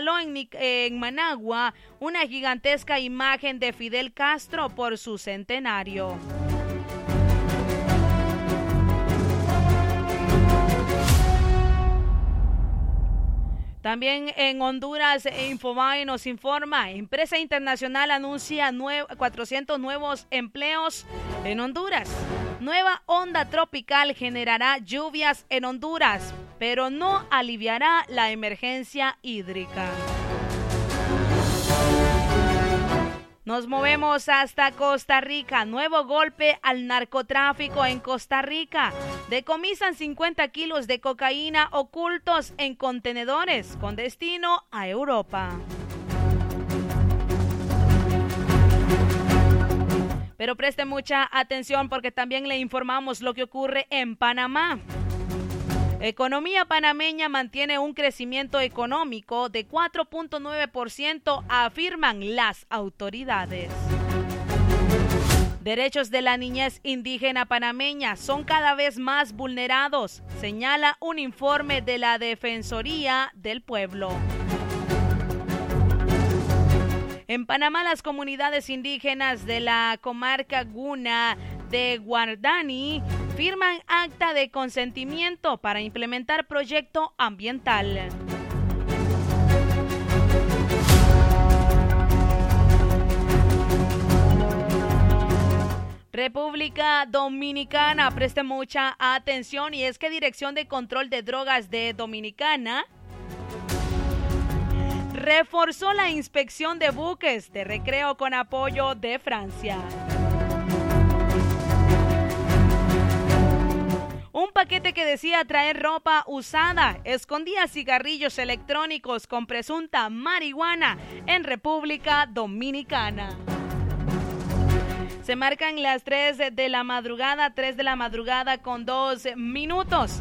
instaló en Managua una gigantesca imagen de Fidel Castro por su centenario. También en Honduras, Infobae nos informa, empresa internacional anuncia 400 nuevos empleos en Honduras. Nueva onda tropical generará lluvias en Honduras, pero no aliviará la emergencia hídrica. Nos movemos hasta Costa Rica. Nuevo golpe al narcotráfico en Costa Rica. Decomisan 50 kilos de cocaína ocultos en contenedores con destino a Europa. Pero preste mucha atención porque también le informamos lo que ocurre en Panamá. Economía panameña mantiene un crecimiento económico de 4.9%, afirman las autoridades. Derechos de la niñez indígena panameña son cada vez más vulnerados, señala un informe de la Defensoría del Pueblo. En Panamá, las comunidades indígenas de la comarca Guna de Guardani firman acta de consentimiento para implementar proyecto ambiental. República Dominicana, preste mucha atención, y es que Dirección de Control de Drogas de Dominicana reforzó la inspección de buques de recreo con apoyo de Francia. Un paquete que decía traer ropa usada escondía cigarrillos electrónicos con presunta marihuana en República Dominicana. Se marcan las 3 de la madrugada, 3 de la madrugada con 2 minutos.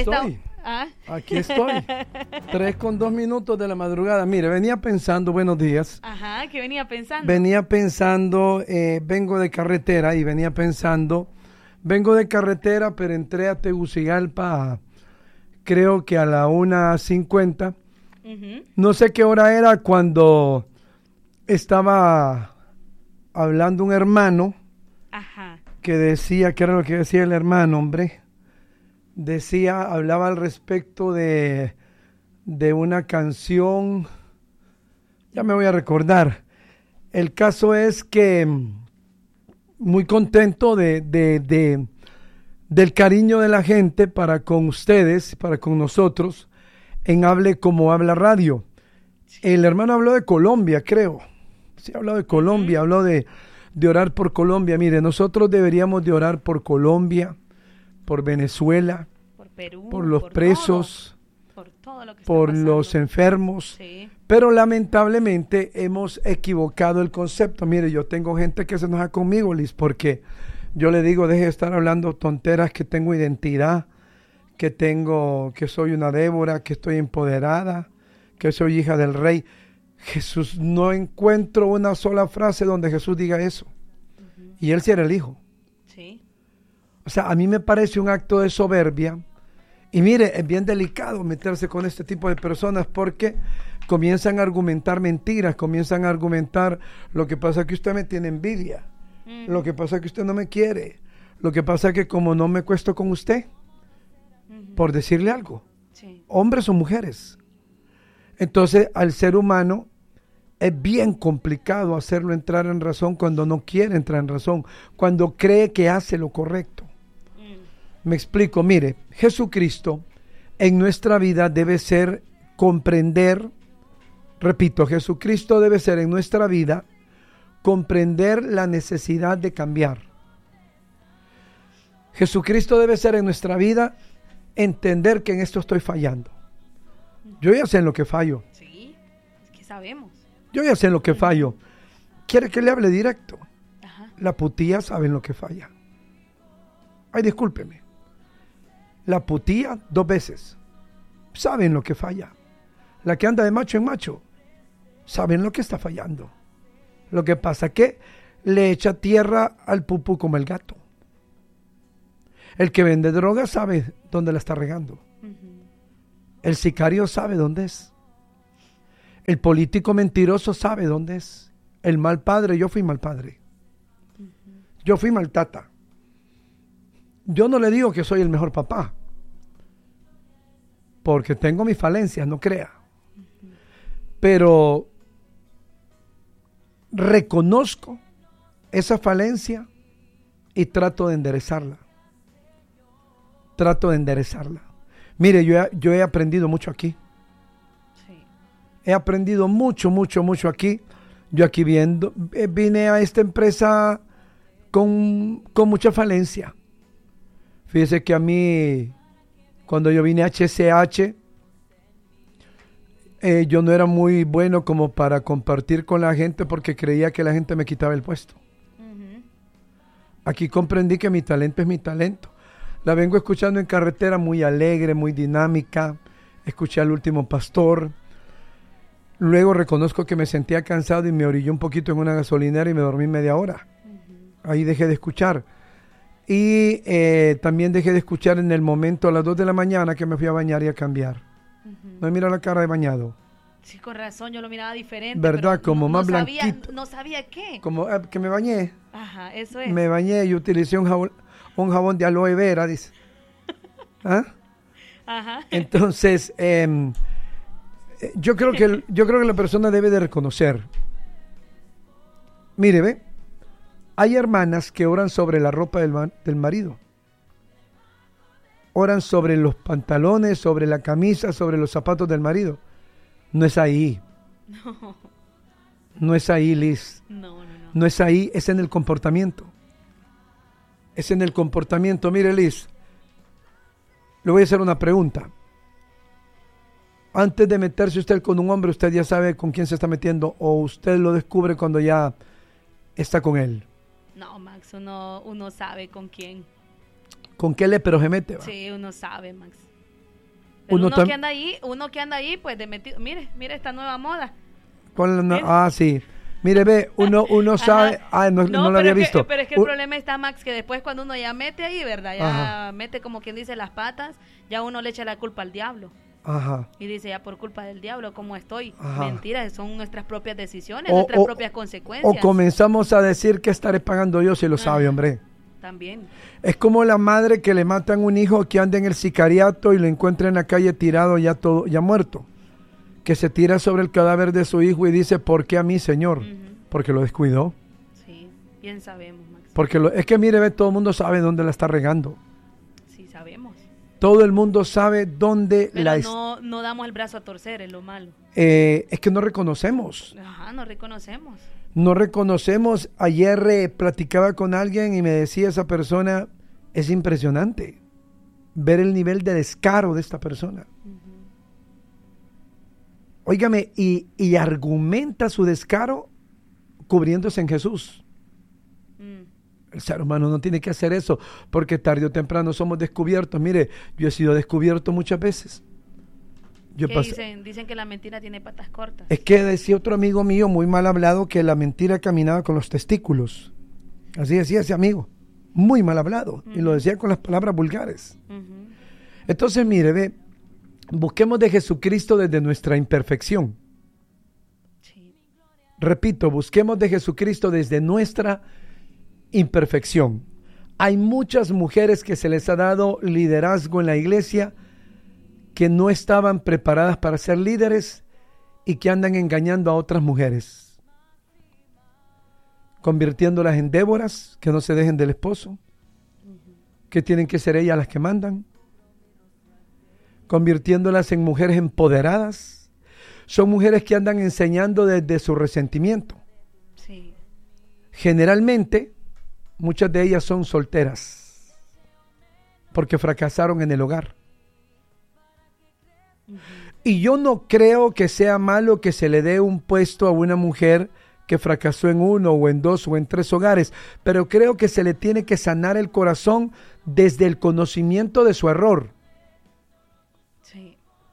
Aquí estoy. 3 con 2 minutos de la madrugada. Mire, venía pensando, buenos días. Ajá, ¿qué venía pensando? Venía pensando, vengo de carretera y venía pensando, vengo de carretera, pero entré a Tegucigalpa, creo que a la 1:50. Uh-huh. No sé qué hora era cuando estaba hablando un hermano. Ajá. Que decía, ¿qué era lo que decía el hermano, hombre? Decía, hablaba al respecto de una canción, ya me voy a recordar. El caso es que muy contento del cariño de la gente para con ustedes, para con nosotros, en Hable Como Habla Radio. El hermano habló de Colombia, creo. Sí, habló de Colombia, habló de orar por Colombia. Mire, nosotros deberíamos de orar por Colombia, por Venezuela, por Perú, por los presos, todo lo que por los enfermos. Sí. Pero lamentablemente hemos equivocado el concepto. Mire, yo tengo gente que se enoja conmigo, Liz, porque yo le digo, deje de estar hablando tonteras, que tengo identidad, que soy una Débora, que estoy empoderada, que soy hija del rey. Jesús, no encuentro una sola frase donde Jesús diga eso. Uh-huh. Y él sí era el hijo. Sí. O sea, a mí me parece un acto de soberbia. Y mire, es bien delicado meterse con este tipo de personas porque comienzan a argumentar mentiras, comienzan a argumentar: lo que pasa es que usted me tiene envidia, lo que pasa es que usted no me quiere, lo que pasa es que como no me acuesto con usted, por decirle algo, sí. Hombres o mujeres. Entonces, al ser humano es bien complicado hacerlo entrar en razón cuando no quiere entrar en razón, cuando cree que hace lo correcto. Me explico, mire, Jesucristo en nuestra vida debe ser comprender, repito, Jesucristo debe ser en nuestra vida comprender la necesidad de cambiar. Jesucristo debe ser en nuestra vida entender que en esto estoy fallando. Yo ya sé en lo que fallo. Sí, es que sabemos. Yo ya sé en lo que fallo. ¿Quiere que le hable directo? Ajá. La putía sabe en lo que falla. Ay, discúlpeme. La putía 2 veces sabe en lo que falla. La que anda de macho en macho sabe en lo que está fallando. Lo que pasa es que le echa tierra al pupú como el gato. El que vende droga sabe dónde la está regando. Uh-huh. El sicario sabe dónde es. El político mentiroso sabe dónde es. El mal padre, yo fui mal padre. Yo fui mal tata. Yo no le digo que soy el mejor papá, porque tengo mis falencias, no crea. Pero reconozco esa falencia y trato de enderezarla. Mire, yo he aprendido mucho aquí. Sí. He aprendido mucho aquí. Yo aquí vine a esta empresa con mucha falencia. Fíjese que a mí, cuando yo vine a HCH, yo no era muy bueno como para compartir con la gente porque creía que la gente me quitaba el puesto. Aquí comprendí que mi talento es mi talento. La vengo escuchando en carretera, muy alegre, muy dinámica. Escuché al último pastor. Luego reconozco que me sentía cansado y me orillé un poquito en una gasolinera y me dormí media hora. Ahí dejé de escuchar. Y también dejé de escuchar en el momento a las 2 de la mañana que me fui a bañar y a cambiar. Me mira la cara de bañado. Sí, con razón, yo lo miraba diferente. ¿Verdad? Como más blanquito. No sabía qué. Como que me bañé. Ajá, eso es. Me bañé y utilicé un jabón de aloe vera, dice. ¿Ah? Ajá. Entonces, yo creo que la persona debe de reconocer. Mire, ve. Hay hermanas que oran sobre la ropa del marido. Oran sobre los pantalones, sobre la camisa, sobre los zapatos del marido. No es ahí. No es ahí, Liz. No es ahí, es en el comportamiento. Es en el comportamiento. Mire, Liz, le voy a hacer una pregunta. Antes de meterse usted con un hombre, ¿usted ya sabe con quién se está metiendo o usted lo descubre cuando ya está con él? No, Max, uno sabe con quién. ¿Con qué lepero se mete? ¿Va? Sí, uno sabe, Max. Pero uno que anda ahí, pues de metido. Mire esta nueva moda. Sí. Mire, ve, uno sabe. No lo había visto. Pero es que el problema está, Max, que después cuando uno ya mete ahí, ¿verdad? Ya mete como quien dice las patas, ya uno le echa la culpa al diablo. Ajá. Y dice, ya por culpa del diablo, ¿cómo estoy? Mentira, son nuestras propias decisiones, nuestras propias consecuencias. O comenzamos a decir que estaré pagando yo si lo sabe, hombre. También. Es como la madre que le matan un hijo que anda en el sicariato y lo encuentra en la calle tirado ya muerto. Que se tira sobre el cadáver de su hijo y dice, ¿por qué a mí, Señor? Porque lo descuidó. Sí, bien sabemos, Max. Es que mire, ve, todo el mundo sabe dónde la está regando. Sí, sabemos. Todo el mundo sabe dónde Pero no damos el brazo a torcer, es lo malo. Es que no reconocemos. Ajá, no reconocemos. No reconocemos. Ayer platicaba con alguien y me decía esa persona, es impresionante ver el nivel de descaro de esta persona. Óigame, y argumenta su descaro cubriéndose en Jesús. El ser humano no tiene que hacer eso, porque tarde o temprano somos descubiertos. Mire, yo he sido descubierto muchas veces. Dicen que la mentira tiene patas cortas. Es que decía otro amigo mío muy mal hablado que la mentira caminaba con los testículos. Así decía ese amigo, muy mal hablado, y lo decía con las palabras vulgares. Entonces, mire, ve, busquemos de Jesucristo desde nuestra imperfección. Sí. Repito, busquemos de Jesucristo desde nuestra imperfección. Hay muchas mujeres que se les ha dado liderazgo en la iglesia que no estaban preparadas para ser líderes y que andan engañando a otras mujeres, convirtiéndolas en Déboras que no se dejen del esposo, que tienen que ser ellas las que mandan, convirtiéndolas en mujeres empoderadas. Son mujeres que andan enseñando desde su resentimiento. Sí. Generalmente, muchas de ellas son solteras porque fracasaron en el hogar. Y yo no creo que sea malo que se le dé un puesto a una mujer que fracasó en 1 o en 2 o en 3 hogares, pero creo que se le tiene que sanar el corazón desde el conocimiento de su error. Sí.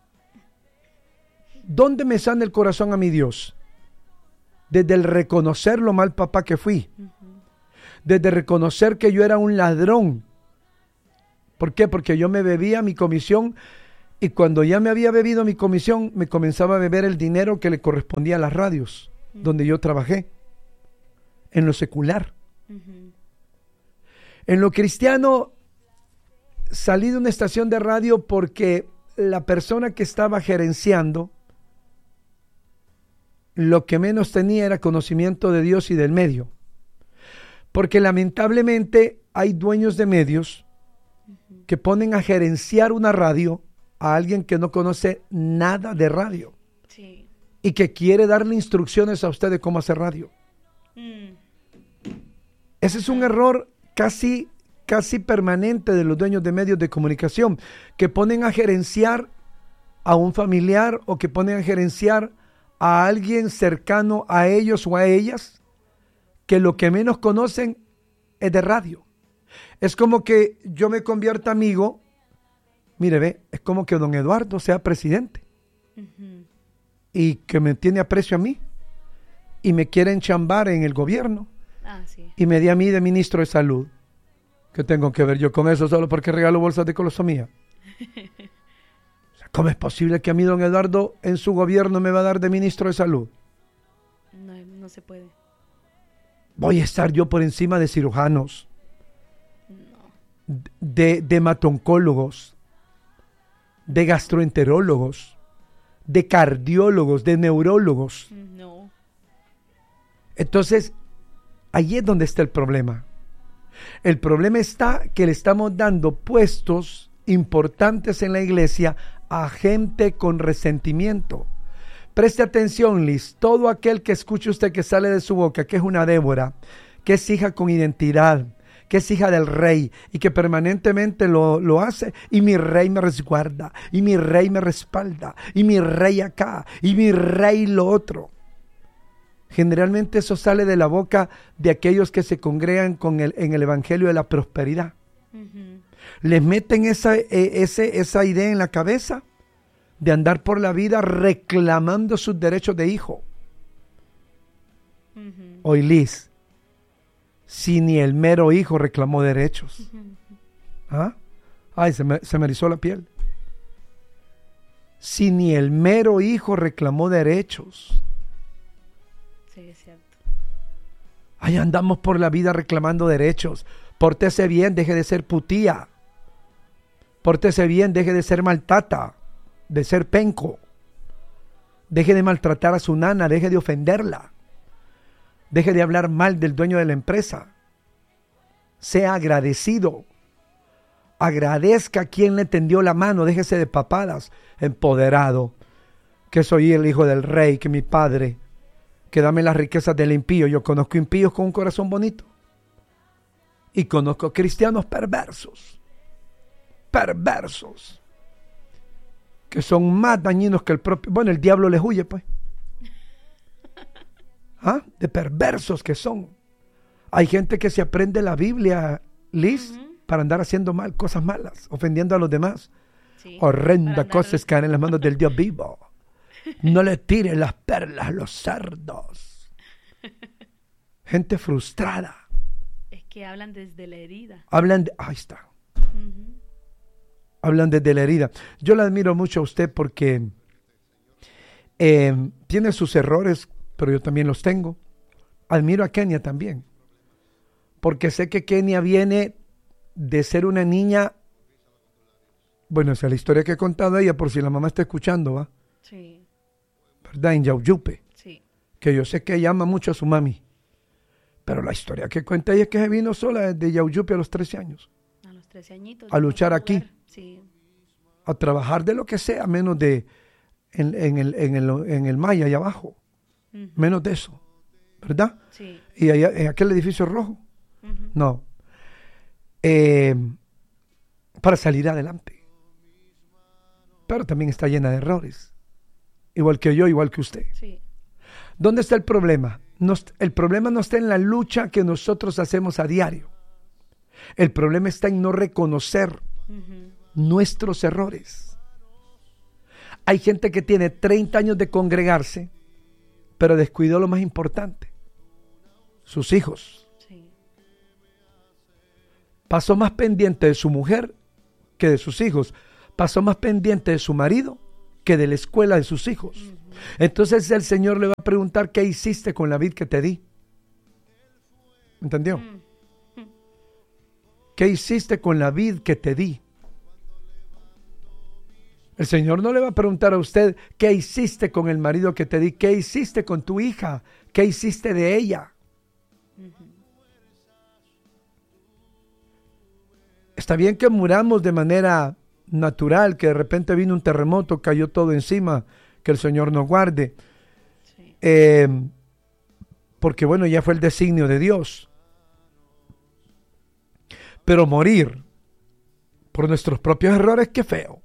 ¿Dónde me sana el corazón a mi Dios? Desde el reconocer lo mal papá que fui. Desde reconocer que yo era un ladrón. ¿Por qué? Porque yo me bebía mi comisión Y cuando ya me había bebido mi comisión, me comenzaba a beber el dinero que le correspondía a las radios, donde yo trabajé, en lo secular. En lo cristiano, salí de una estación de radio porque la persona que estaba gerenciando, lo que menos tenía era conocimiento de Dios y del medio. Porque lamentablemente hay dueños de medios que ponen a gerenciar una radio a alguien que no conoce nada de radio. Sí. Y que quiere darle instrucciones a usted de cómo hacer radio. Ese es un error casi permanente de los dueños de medios de comunicación, que ponen a gerenciar a un familiar o que ponen a gerenciar a alguien cercano a ellos o a ellas, que lo que menos conocen es de radio. Es como que yo me convierta amigo, mire, ve, es como que don Eduardo sea presidente y que me tiene aprecio a mí y me quiere enchambar en el gobierno y me dé a mí de ministro de salud. ¿Qué tengo que ver yo con eso solo porque regalo bolsas de colostomía? ¿Cómo es posible que a mí don Eduardo en su gobierno me va a dar de ministro de salud? No se puede. Voy a estar yo por encima de cirujanos, de hematoncólogos, de gastroenterólogos, de cardiólogos, de neurólogos. No. Entonces, ahí es donde está el problema. El problema está que le estamos dando puestos importantes en la iglesia a gente con resentimiento. Preste atención, Liz, todo aquel que escuche usted que sale de su boca, que es una Débora, que es hija con identidad, que es hija del rey y que permanentemente lo hace, y mi rey me resguarda, y mi rey me respalda, y mi rey acá, y mi rey lo otro. Generalmente eso sale de la boca de aquellos que se congregan en el evangelio de la prosperidad. Les meten esa idea en la cabeza de andar por la vida reclamando sus derechos de hijo. Hoy, Liz, si ni el mero hijo reclamó derechos. ¿Ah? Ay, se me erizó la piel. Si ni el mero hijo reclamó derechos. Sí, es cierto. Ahí andamos por la vida reclamando derechos. Pórtese bien, deje de ser putía. Pórtese bien, deje de ser maltata, de ser penco. Deje de maltratar a su nana, deje de ofenderla. Deje de hablar mal del dueño de la empresa. Sea agradecido. Agradezca a quien le tendió la mano, déjese de papadas. Empoderado, que soy el hijo del rey, que mi padre, que dame las riquezas del impío. Yo conozco impíos con un corazón bonito. Y conozco cristianos perversos, que son más dañinos que el propio. Bueno, el diablo les huye, pues. ¿Ah? De perversos que son. Hay gente que se aprende la Biblia, Liz, para andar haciendo cosas malas, ofendiendo a los demás. Sí, horrenda cosas caen en las manos del Dios vivo. No le tiren las perlas a los cerdos. Gente frustrada. Que hablan desde la herida. Ahí está. Hablan desde la herida. Yo le admiro mucho a usted porque tiene sus errores, pero yo también los tengo. Admiro a Kenia también, porque sé que Kenia viene de ser una niña, bueno, esa es la historia que he contado ella, por si la mamá está escuchando, ¿va? Sí. ¿Verdad? En Yauyupe. Sí. Que yo sé que ella ama mucho a su mami. Pero la historia que cuenta ella es que se vino sola desde Yauyupe a los 13 años. A los 13 añitos. A luchar aquí. Sí. A trabajar de lo que sea, menos de en el Maya allá abajo. Menos de eso. ¿Verdad? Sí. Y allá, en aquel edificio rojo. No. Para salir adelante. Pero también está llena de errores. Igual que yo, igual que usted. Sí. ¿Dónde está el problema? El problema no está en la lucha que nosotros hacemos a diario. El problema está en no reconocer nuestros errores. Hay gente que tiene 30 años de congregarse, pero descuidó lo más importante, sus hijos. Sí. Pasó más pendiente de su mujer que de sus hijos, pasó más pendiente de su marido que de la escuela de sus hijos. Entonces el Señor le va a preguntar, ¿qué hiciste con la vid que te di? ¿Entendió? ¿Qué hiciste con la vid que te di? El Señor no le va a preguntar a usted, ¿qué hiciste con el marido que te di? ¿Qué hiciste con tu hija? ¿Qué hiciste de ella? Está bien que muramos de manera natural, que de repente vino un terremoto, cayó todo encima, que el Señor nos guarde. Sí. Porque bueno, ya fue el designio de Dios. Pero morir por nuestros propios errores, qué feo.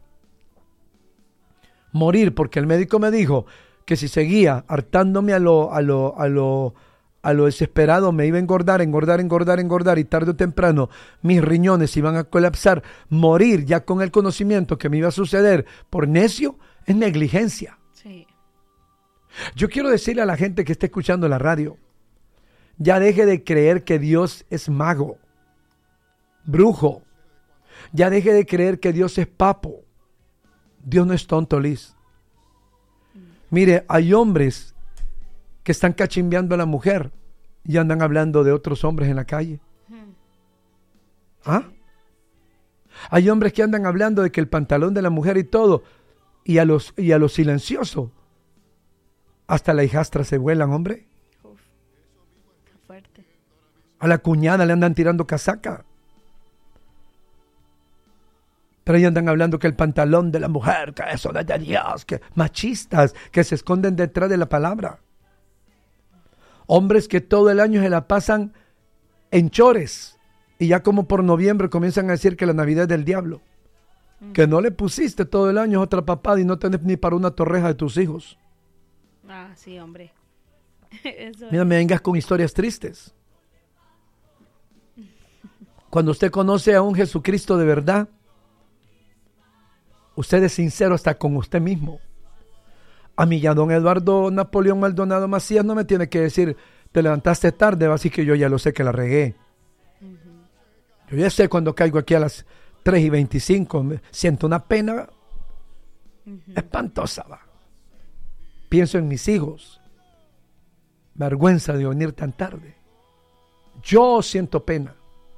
Morir porque el médico me dijo que si seguía hartándome a lo desesperado me iba a engordar y tarde o temprano mis riñones iban a colapsar. Morir ya con el conocimiento que me iba a suceder por necio es negligencia. Sí. Yo quiero decirle a la gente que está escuchando la radio, ya deje de creer que Dios es mago, brujo. Ya deje de creer que Dios es papo. Dios no es tonto, Liz. Mire, hay hombres que están cachimbeando a la mujer y andan hablando de otros hombres en la calle. ¿Ah? Hay hombres que andan hablando de que el pantalón de la mujer y todo, y a los silenciosos, hasta la hijastra se vuelan, hombre. Uf, qué fuerte. A la cuñada le andan tirando casaca. Pero ellos andan hablando que el pantalón de la mujer, que eso no es de Dios, que machistas, que se esconden detrás de la palabra. Hombres que todo el año se la pasan en chores y ya como por noviembre comienzan a decir que la Navidad es del diablo. Que no le pusiste todo el año otra papada y no tenés ni para una torreja de tus hijos. Ah, sí, hombre. Mira, me vengas con historias tristes. Cuando usted conoce a un Jesucristo de verdad, usted es sincero hasta con usted mismo. A mí ya don Eduardo Napoleón Maldonado Macías no me tiene que decir, te levantaste tarde, así que yo ya lo sé que la regué. Yo ya sé cuando caigo aquí a las 3:25, siento una pena espantosa. Va. Pienso en mis hijos. Vergüenza de venir tan tarde. Yo siento pena.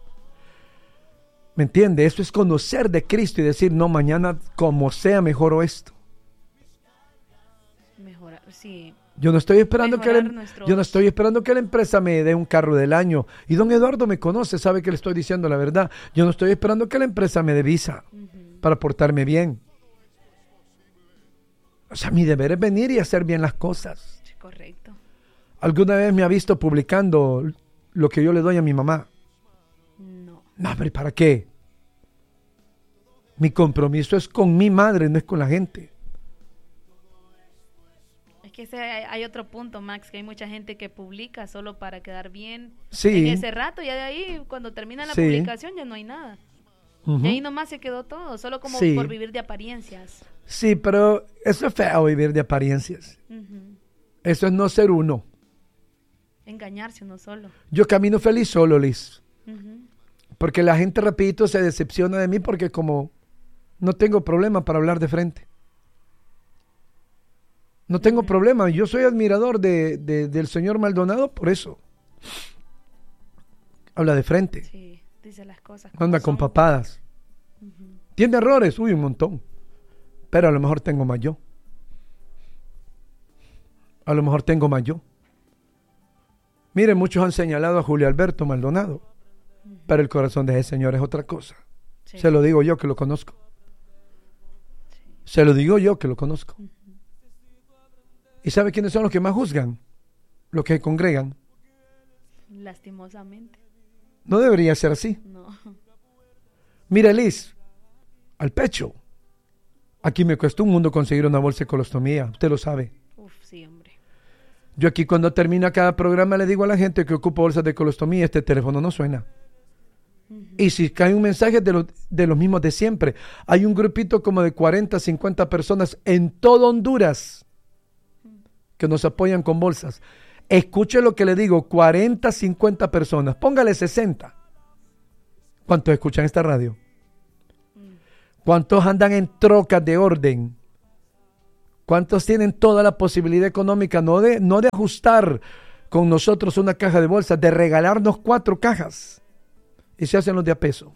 ¿Me entiende? Eso es conocer de Cristo y decir, no, mañana como sea mejoro esto. Mejorar, sí. Yo no estoy esperando que la empresa me dé un carro del año. Y don Eduardo me conoce, sabe que le estoy diciendo la verdad. Yo no estoy esperando que la empresa me dé visa para portarme bien. O sea, mi deber es venir y hacer bien las cosas. Sí, correcto. ¿Alguna vez me ha visto publicando lo que yo le doy a mi mamá? No, pero ¿para qué? Mi compromiso es con mi madre, no es con la gente. Es que hay otro punto, Max, que hay mucha gente que publica solo para quedar bien en ese rato, ya de ahí, cuando termina la publicación, ya no hay nada. Y ahí nomás se quedó todo, solo como por vivir de apariencias. Sí, pero eso es feo, vivir de apariencias. Eso es no ser uno. Engañarse uno solo. Yo camino feliz solo, Liz. Porque la gente rapidito se decepciona de mí porque como no tengo problema para hablar de frente. No tengo problema. Yo soy admirador del señor Maldonado por eso. Habla de frente. Sí, dice las cosas. Anda con papadas. ¿Tiene errores? Uy, un montón. Pero a lo mejor tengo más yo. Miren, muchos han señalado a Julio Alberto Maldonado. Pero el corazón de ese señor es otra cosa. Sí. Se lo digo yo que lo conozco. ¿Y sabe quiénes son los que más juzgan? Los que congregan. Lastimosamente. No debería ser así. No. Mira, Liz, al pecho. Aquí me cuesta un mundo conseguir una bolsa de colostomía. Usted lo sabe. Uf, sí, hombre. Yo aquí cuando termina cada programa le digo a la gente que ocupa bolsas de colostomía, este teléfono no suena. Y si cae un mensaje de los mismos de siempre. Hay un grupito como de 40, 50 personas en todo Honduras que nos apoyan con bolsas. Escuche lo que le digo, 40, 50 personas. Póngale 60. ¿Cuántos escuchan esta radio? ¿Cuántos andan en trocas de orden? ¿Cuántos tienen toda la posibilidad económica no de ajustar con nosotros una caja de bolsas, de regalarnos 4 cajas y se hacen los de a peso?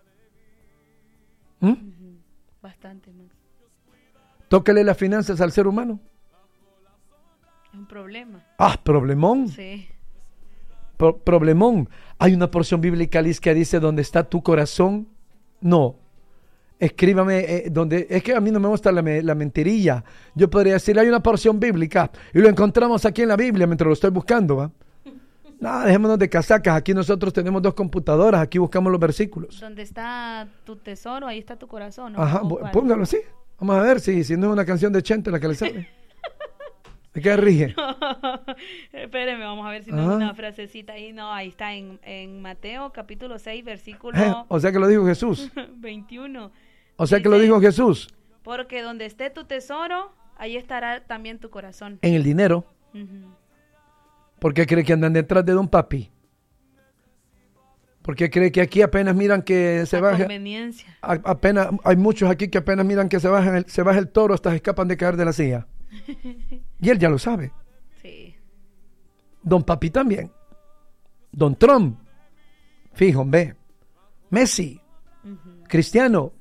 Bastante más. Tóquele las finanzas al ser humano. Es un problema. Problemón. Sí. Problemón. Hay una porción bíblica, Liz, que dice: ¿dónde está tu corazón? No. Escríbame, donde es que a mí no me gusta la mentirilla. Yo podría decir, hay una porción bíblica y lo encontramos aquí en la Biblia mientras lo estoy buscando, ¿va? No, dejémonos de casacas. Aquí nosotros tenemos 2 computadoras, aquí buscamos los versículos. Donde está tu tesoro, ahí está tu corazón, ¿no? Ajá, póngalo así. Vamos a ver si no es una canción de Chente la que le sale. ¿De qué rige? Espéreme, vamos a ver si no es una frasecita ahí. No, ahí está en Mateo capítulo 6, versículo... O sea que lo dijo Jesús. 21. O sea que lo dijo Jesús. Porque donde esté tu tesoro, ahí estará también tu corazón. En el dinero. ¿Por qué cree que andan detrás de don papi? ¿Por qué cree que aquí apenas miran que se baja? Conveniencia. Apenas, hay muchos aquí que apenas miran que se baja el toro hasta escapan de caer de la silla. Y él ya lo sabe. Sí. Don papi también. Don Trump. Fijo, ve. Messi. Cristiano.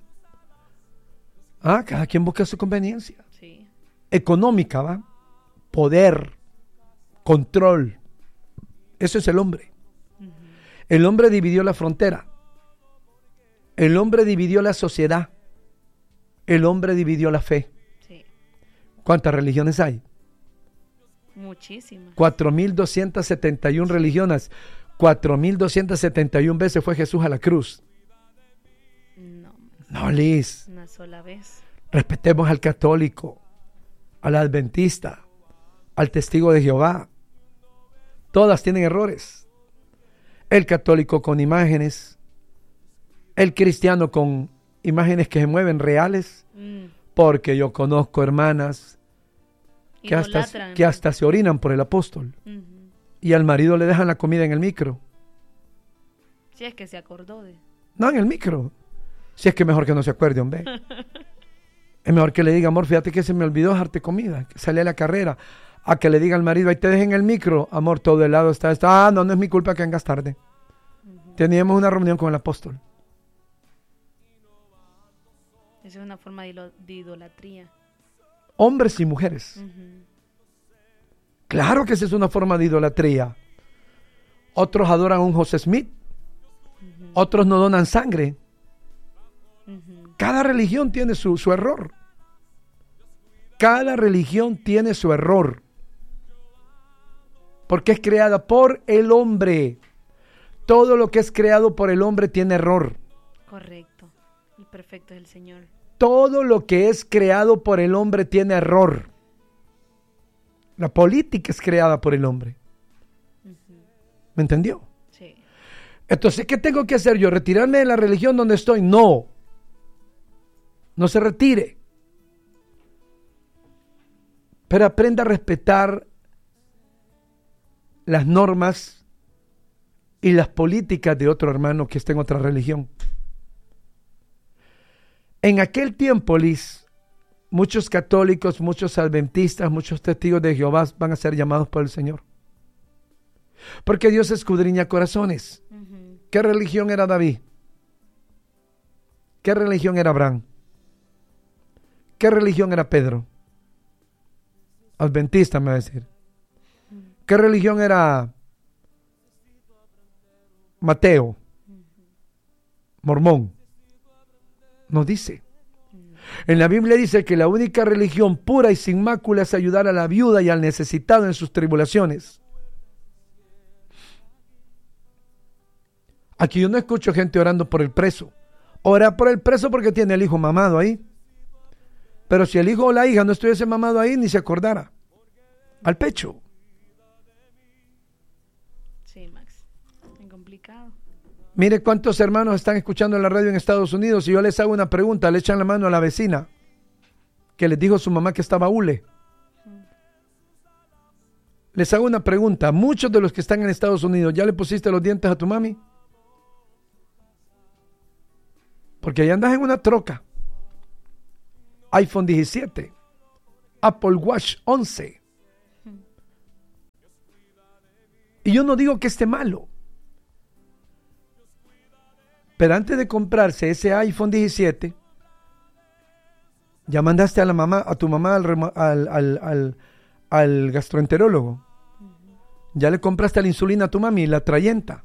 Cada quien busca su conveniencia. Sí. Económica, ¿va? Poder. Control. Eso es el hombre. El hombre dividió la frontera. El hombre dividió la sociedad. El hombre dividió la fe. Sí. ¿Cuántas religiones hay? Muchísimas. 4.271 religiones. 4.271 veces fue Jesús a la cruz. No, Liz. Una sola vez. Respetemos al católico, al adventista, al testigo de Jehová. Todas tienen errores. El católico con imágenes, el cristiano con imágenes que se mueven reales, porque yo conozco hermanas que hasta se orinan por el apóstol y al marido le dejan la comida en el micro. Si es que se acordó de... No, en el micro. Si es que mejor que no se acuerde, hombre. Es mejor que le diga, amor, fíjate que se me olvidó dejarte comida, que salí a la carrera. A que le diga al marido, ahí te dejen el micro, amor, todo helado está. No es mi culpa que vengas tarde. Teníamos una reunión con el apóstol. Esa es una forma de idolatría. Hombres y mujeres. Claro que esa es una forma de idolatría. Otros adoran a un José Smith. Otros no donan sangre. Cada religión tiene su error. Cada religión tiene su error. Porque es creada por el hombre. Todo lo que es creado por el hombre tiene error. Correcto. El perfecto es el Señor. Todo lo que es creado por el hombre tiene error. La política es creada por el hombre. ¿Me entendió? Sí. Entonces, ¿qué tengo que hacer yo? ¿Retirarme de la religión donde estoy? No. No se retire. Pero aprenda a respetar las normas y las políticas de otro hermano que esté en otra religión. En aquel tiempo, Liz, muchos católicos, muchos adventistas, muchos testigos de Jehová van a ser llamados por el Señor. Porque Dios escudriña corazones. ¿Qué religión era David? ¿Qué religión era Abraham? ¿Qué religión era Pedro? Adventista, me va a decir. ¿Qué religión era Mateo? Mormón. No dice. En la Biblia dice que la única religión pura y sin mácula es ayudar a la viuda y al necesitado en sus tribulaciones. Aquí yo no escucho gente orando por el preso. Ora por el preso porque tiene el hijo mamado ahí. Pero si el hijo o la hija no estuviese mamado ahí, ni se acordara. Al pecho. Sí, Max. Es complicado. Mire cuántos hermanos están escuchando en la radio en Estados Unidos y yo les hago una pregunta, le echan la mano a la vecina que les dijo su mamá que estaba hule. Les hago una pregunta, muchos de los que están en Estados Unidos, ¿ya le pusiste los dientes a tu mami? Porque ahí andas en una troca. iPhone 17, Apple Watch 11. Y yo no digo que esté malo. Pero antes de comprarse ese iPhone 17, ya mandaste a tu mamá al gastroenterólogo. Ya le compraste la insulina a tu mami, la Trayenta.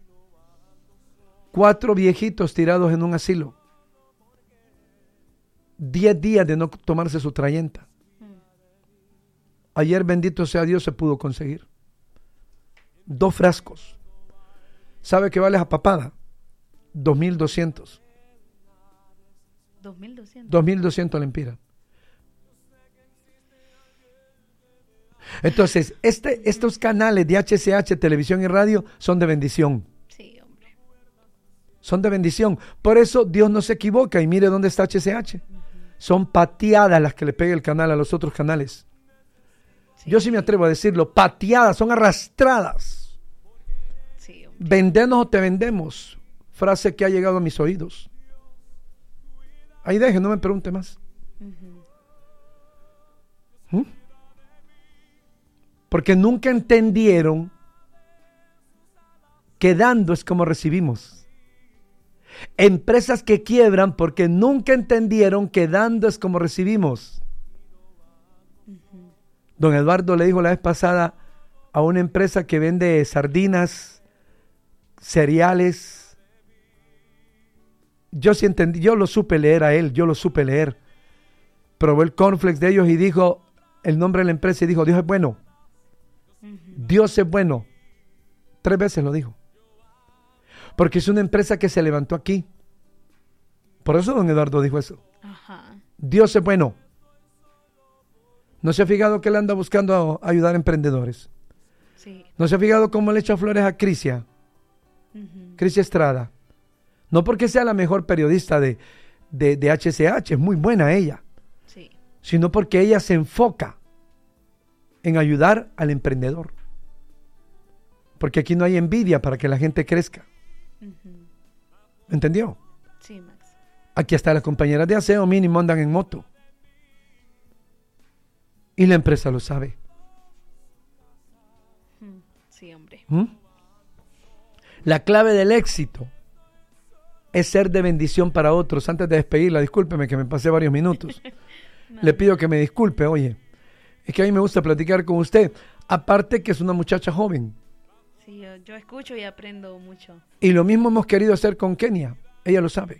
4 viejitos tirados en un asilo. 10 días de no tomarse su Trayenta. Ayer, bendito sea Dios, se pudo conseguir. 2 frascos. ¿Sabe qué vale esa papada? 2.200. 2.200 lempiras. Entonces, estos canales de HCH, televisión y radio, son de bendición. Sí, hombre. Son de bendición. Por eso Dios no se equivoca. Y mire dónde está HCH. Son pateadas las que le pega el canal a los otros canales. Sí. Yo sí me atrevo a decirlo. Pateadas, son arrastradas. Sí, vendenos o te vendemos. Frase que ha llegado a mis oídos. Ahí deje, no me pregunte más. Porque nunca entendieron que dando es como recibimos. Empresas que quiebran porque nunca entendieron que dando es como recibimos. Don Eduardo le dijo la vez pasada a una empresa que vende sardinas, cereales. Yo sí entendí, yo lo supe leer a él, Probó el cornflakes de ellos y dijo el nombre de la empresa y dijo, Dios es bueno. Dios es bueno. 3 veces lo dijo. Porque es una empresa que se levantó aquí. Por eso don Eduardo dijo eso. Ajá. Dios es bueno. ¿No se ha fijado que él anda buscando ayudar a emprendedores? Sí. ¿No se ha fijado cómo le echa flores a Crisia? Crisia Estrada. No porque sea la mejor periodista de HCH, es muy buena ella. Sí. Sino porque ella se enfoca en ayudar al emprendedor. Porque aquí no hay envidia para que la gente crezca. ¿Entendió? Sí, Max. Aquí hasta las compañeras de aseo mínimo andan en moto. Y la empresa lo sabe. Sí, hombre. La clave del éxito es ser de bendición para otros. Antes de despedirla, discúlpeme que me pasé varios minutos. No. Le pido que me disculpe, oye. Es que a mí me gusta platicar con usted. Aparte que es una muchacha joven. Sí, yo escucho y aprendo mucho. Y lo mismo hemos querido hacer con Kenia. Ella lo sabe.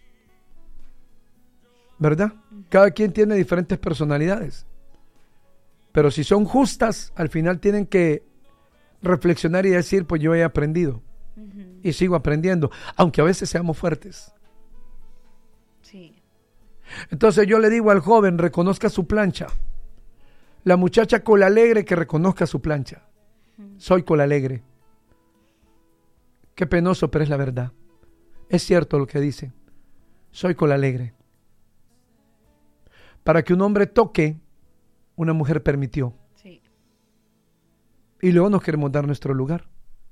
¿Verdad? Cada quien tiene diferentes personalidades. Pero si son justas, al final tienen que reflexionar y decir, pues yo he aprendido. Y sigo aprendiendo. Aunque a veces seamos fuertes. Sí. Entonces yo le digo al joven, reconozca su plancha. La muchacha cola alegre que reconozca su plancha. Soy cola alegre. Qué penoso, pero es la verdad. Es cierto lo que dice. Soy cola alegre. Para que un hombre toque, una mujer permitió. Sí. Y luego nos queremos dar nuestro lugar.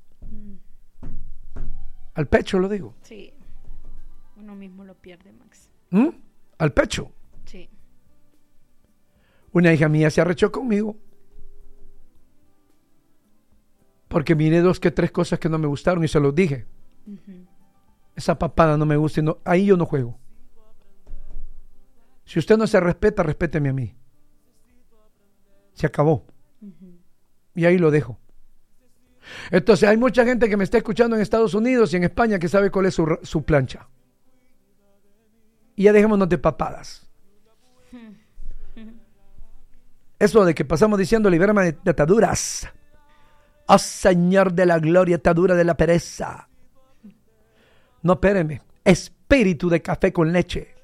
Al pecho lo digo. Sí. Uno mismo lo pierde, Max. Al pecho. Sí. Una hija mía se arrechó conmigo. Porque miré 2 que 3 cosas que no me gustaron y se los dije. Esa papada no me gusta y ahí yo no juego. Si usted no se respeta, respéteme a mí. Se acabó. Y ahí lo dejo. Entonces hay mucha gente que me está escuchando en Estados Unidos y en España que sabe cuál es su plancha. Y ya dejémonos de papadas. Eso de que pasamos diciendo libérame de ataduras. Oh Señor de la gloria, atadura de la pereza. No, espéreme. Espíritu de café con leche.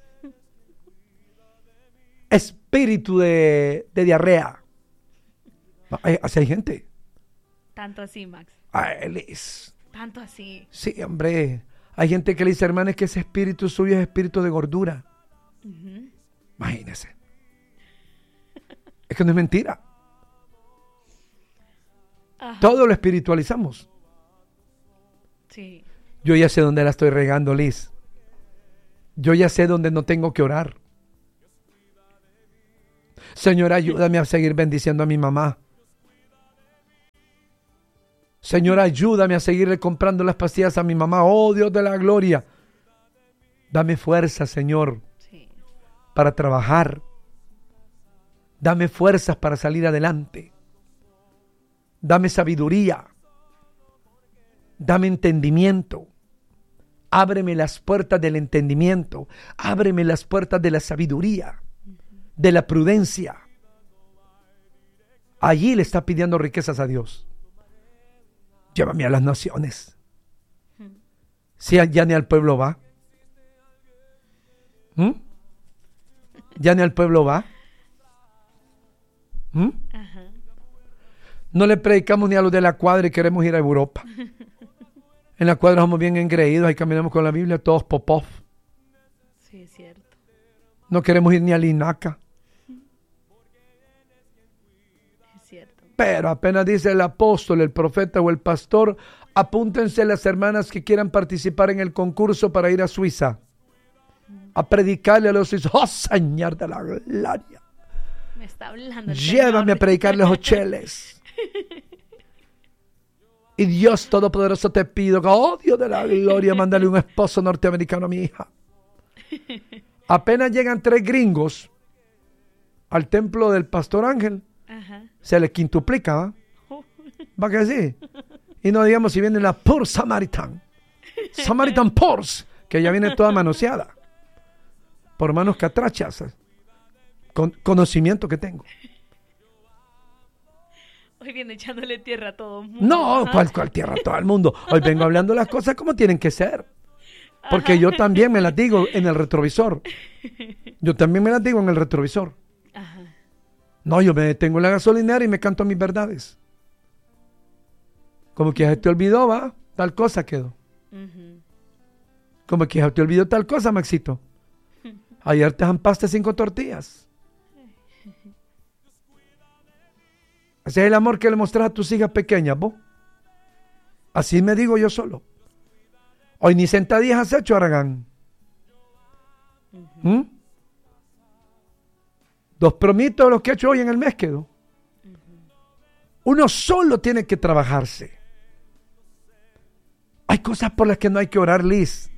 Espíritu de diarrea. Así hay gente. Tanto así, Max. Ay, Liz. Tanto así. Sí, hombre. Hay gente que le dice, hermano, es que ese espíritu suyo es espíritu de gordura. Imagínese. Es que no es mentira. Ajá. Todo lo espiritualizamos. Sí. Yo ya sé dónde la estoy regando, Liz. Yo ya sé dónde no tengo que orar. Señor, ayúdame a seguir bendiciendo a mi mamá. Señor, ayúdame a seguirle comprando las pastillas a mi mamá. Oh, Dios de la gloria. Dame fuerza, Señor, para trabajar. Dame fuerzas para salir adelante. Dame sabiduría. Dame entendimiento. Ábreme las puertas del entendimiento. Ábreme las puertas de la sabiduría, de la prudencia. Allí le está pidiendo riquezas a Dios. Llévame a las naciones. Si ya ni al pueblo va. ¿Ya ni al pueblo va? No le predicamos ni a los de la cuadra y queremos ir a Europa. En la cuadra somos bien engreídos, ahí caminamos con la Biblia, todos popov. Sí, es cierto. No queremos ir ni a Linaca. Es cierto. Pero apenas dice el apóstol, el profeta o el pastor, apúntense las hermanas que quieran participar en el concurso para ir a Suiza. A predicarle a los suizos. ¡Oh, Señor de la gloria! Me está hablando el Llévame Señor. a predicarles hocheles. Y Dios Todopoderoso te pido, oh Dios de la gloria, mándale un esposo norteamericano a mi hija. Apenas llegan 3 gringos al templo del Pastor Ángel, se le quintuplica, ¿va? ¿Va que sí? Y no digamos si viene la Poor Samaritan Purse, que ya viene toda manoseada por manos catrachas, con conocimiento que tengo. Hoy viene echándole tierra a todo el mundo. No, ¿cuál tierra a todo el mundo? Hoy vengo hablando las cosas como tienen que ser. Porque yo también me las digo en el retrovisor. Yo también me las digo en el retrovisor. No, yo me detengo en la gasolinera y me canto mis verdades. Como que ya se te olvidó, va, tal cosa quedó. Como que ya se te olvidó tal cosa, Maxito. Ayer te jampaste 5 tortillas. Ese es el amor que le mostras a tus hijas pequeñas, ¿vos? Así me digo yo solo. Hoy ni sentadillas has hecho, Aragán. 2 promitos de los que he hecho hoy en el mes quedó. Uno solo tiene que trabajarse. Hay cosas por las que no hay que orar, Liz.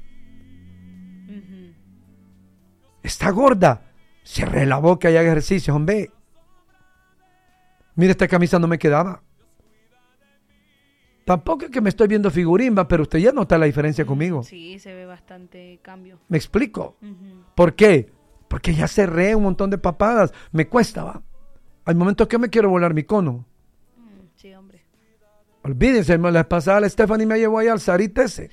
Está gorda. Cierre la boca y haga ejercicio, hombre. Mira, esta camisa no me quedaba. Tampoco es que me estoy viendo figurín, va, pero usted ya nota la diferencia conmigo. Sí, se ve bastante cambio. ¿Me explico? ¿Por qué? Porque ya cerré un montón de papadas. Me cuesta, va. Hay momentos que me quiero volar mi cono. Sí, hombre. Olvídense, la vez pasada la Stephanie me llevó allá al Sarita ese.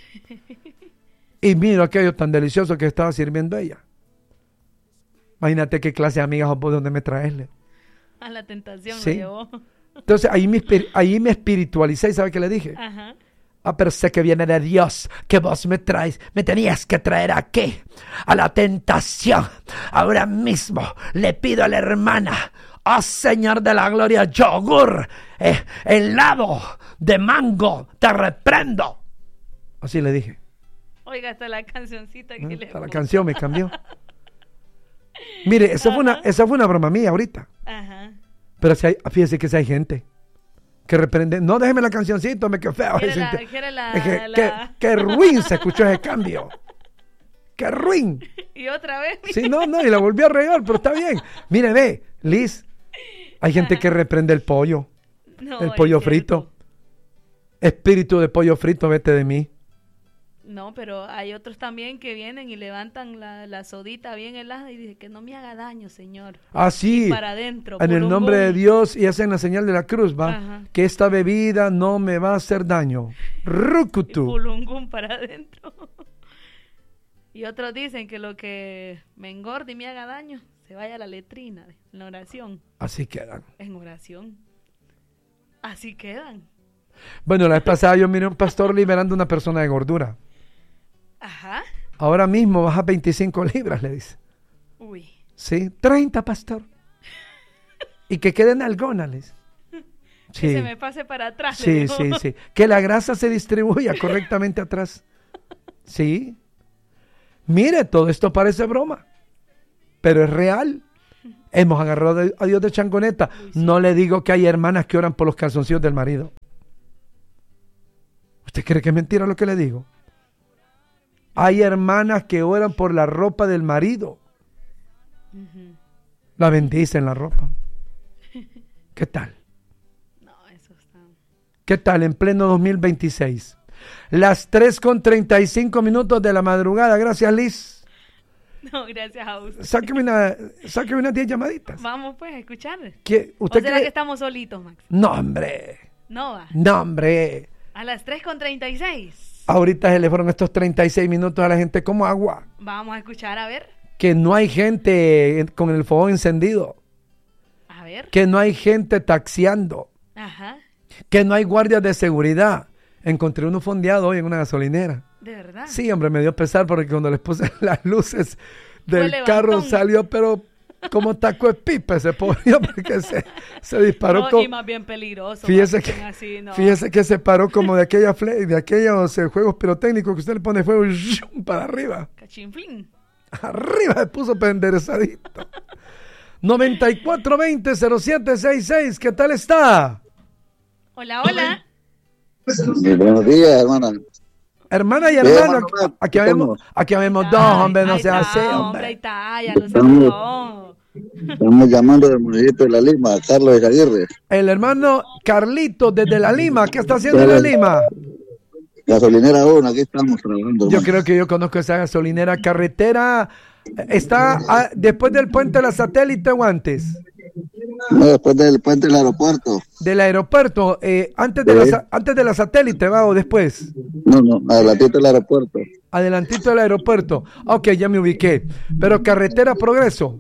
Y mira aquello tan delicioso que estaba sirviendo ella. Imagínate qué clase de amigas vos donde me traesle. A la tentación ¿Sí? me llevó. Entonces ahí me espiritualicé y ¿sabe qué le dije? Pero sé que viene de Dios, que vos me traes, me tenías que traer aquí, a la tentación. Ahora mismo le pido a la hermana, oh Señor de la gloria, yogur, helado de mango, te reprendo. Así le dije. Oiga, hasta la cancioncita que le hasta la canción me cambió. Mire, esa fue una broma mía ahorita. Pero fíjese que si hay gente que reprende. No, déjeme la cancioncita, me quedó feo. Qué ruin se escuchó ese cambio. Qué ruin. Y otra vez. Sí, no, y la volví a regar, pero está bien. Mire, ve, Liz, hay gente que reprende el pollo. No, el pollo frito. Espíritu de pollo frito, vete de mí. No, pero hay otros también que vienen y levantan la sodita bien helada y dicen que no me haga daño, Señor. Así, para adentro, en el nombre de Dios, y hacen la señal de la cruz, ¿va? Que esta bebida no me va a hacer daño. Rucutu. Pulungún para adentro. Y otros dicen que lo que me engorde y me haga daño, se vaya a la letrina, en la oración. Así quedan. En oración. Así quedan. Bueno, la vez pasada yo miré a un pastor liberando a una persona de gordura. Ahora mismo baja 25 libras, le dice. Uy. Sí, 30, pastor. Y que queden algonales. Sí. Que se me pase para atrás. Sí. Que la grasa se distribuya correctamente atrás. Sí. Mire, todo esto parece broma, pero es real. Hemos agarrado a Dios de changoneta. No le digo que hay hermanas que oran por los calzoncillos del marido. ¿Usted cree que es mentira lo que le digo? Hay hermanas que oran por la ropa del marido. La bendicen la ropa. ¿Qué tal? No, eso está... ¿Qué tal en pleno 2026? Las 3:35 de la madrugada. Gracias, Liz. No, gracias a usted. Sáqueme unas 10 llamaditas. Vamos pues a escuchar. ¿Usted ¿O será cree? que estamos solitos, Max? No, hombre. No va. No, hombre. A las 3:36. Ahorita se le fueron estos 36 minutos a la gente como agua. Vamos a escuchar, a ver. Que no hay gente con el fogón encendido. A ver. Que no hay gente taxiando. Ajá. Que no hay guardias de seguridad. Encontré uno fondeado hoy en una gasolinera. ¿De verdad? Sí, hombre, me dio pesar porque cuando les puse las luces del Fue carro levantón. Salió, pero como taco de pipa ese pobre porque se disparó. No, y más bien peligroso. Fíjese más que, bien así, no. fíjese que se paró como de aquellos juegos pirotécnicos que usted le pone fuego y ¡shum! Para arriba. Cachinflín. Arriba se puso penderesadito. 9420-0766, ¿qué tal está? Hola, hola. Buenos días, hermana. Hermana y hermano, hermano, aquí habemos dos, hombre, no Ahí sea está, así, hombre, hombre. ahí está, ya lo saludó. Estamos llamando del municipio de La Lima, Carlos Aguirre. El hermano Carlito desde La Lima, ¿qué está haciendo en La Lima? Gasolinera 1, aquí estamos trabajando. Yo creo que yo conozco esa gasolinera. Carretera, ¿está después del puente de la Satélite o antes? No, después del puente del aeropuerto. Del aeropuerto, antes de la Satélite, ¿va? ¿O después? No, adelantito del aeropuerto. Adelantito del aeropuerto. Ok, ya me ubiqué. Pero carretera Progreso.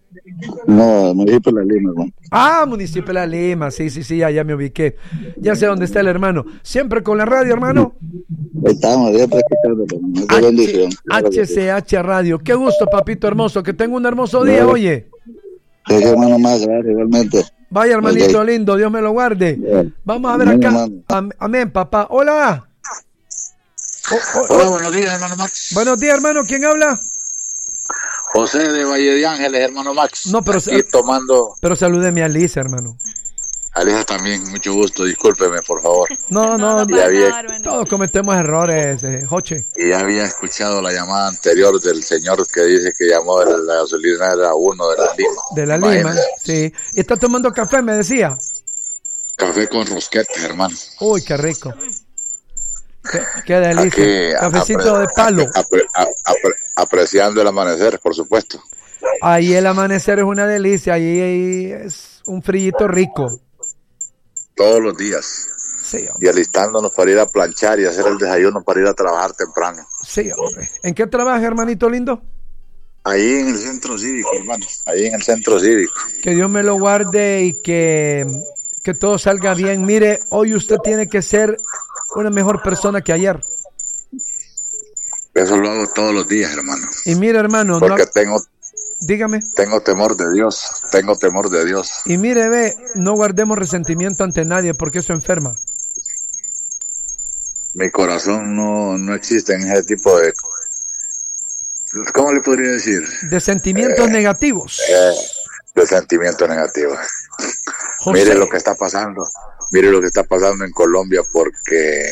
No, municipio de La Lima, hermano. Ah, municipio de La Lima, sí, ya me ubiqué. Ya sé dónde está el hermano. Siempre con la radio, hermano. Ahí estamos, siempre escuchando, hermano. Qué bendición. HCH Radio. Qué gusto, papito hermoso. Que tenga un hermoso día, oye. Sí, hermano, más gracias, igualmente. Vaya, hermanito lindo, Dios me lo guarde. Bien. Vamos a ver Amén, acá. hermano. Amén, papá. Hola. Hola, buenos días, hermano Max. Buenos días, hermano. ¿Quién habla? José de Valle de Ángeles, hermano Max. No, pero aquí tomando. Pero salúdeme a Lisa, hermano. Alisa también, mucho gusto, discúlpeme, por favor. No, Ya había, todos cometemos errores, Joche. y ya había escuchado la llamada anterior del señor que dice que llamó de la gasolinera 1 de La Lima. De La Lima, sí. ¿Y está tomando café, me decía? Café con rosquetas, hermano. Uy, qué rico. Qué delicia. Cafecito de palo. Apreciando el amanecer, por supuesto. Ahí el amanecer es una delicia, ahí es un frillito rico. Todos los días. Sí, Y hombre. alistándonos para ir a planchar y hacer el desayuno para ir a trabajar temprano. Sí, hombre. ¿En qué trabaja, hermanito lindo? Ahí en el centro cívico, hermano. Ahí en el centro cívico. Que Dios me lo guarde y que todo salga bien. Mire, hoy usted tiene que ser una mejor persona que ayer. Eso lo hago todos los días, hermano. Y mire, hermano, Porque dígame. tengo temor de Dios. Tengo temor de Dios. Y mire, ve, no guardemos resentimiento ante nadie porque eso enferma. Mi corazón no existe en ese tipo de... ¿Cómo le podría decir? De sentimientos negativos. De sentimientos negativos. José, Mire lo que está pasando. Mire lo que está pasando en Colombia porque...